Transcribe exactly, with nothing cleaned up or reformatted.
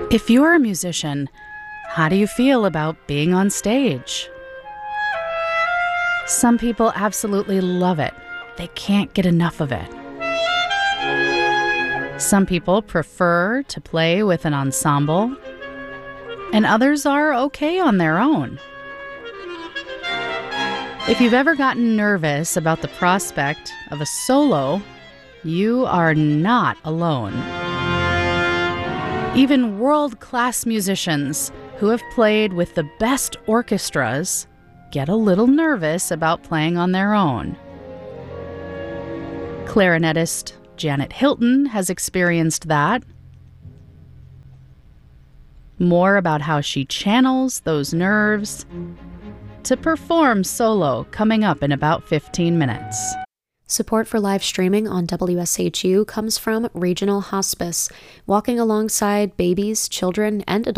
If you're a musician, how do you feel about being on stage? Some people absolutely love it. They can't get enough of it. Some people prefer to play with an ensemble, and others are okay on their own. If you've ever gotten nervous about the prospect of a solo, you are not alone. Even world-class musicians who have played with the best orchestras get a little nervous about playing on their own. Clarinetist Janet Hilton has experienced that. More about how she channels those nerves to perform solo coming up in about fifteen minutes. Support for live streaming on W S H U comes from Regional Hospice, walking alongside babies, children, and adults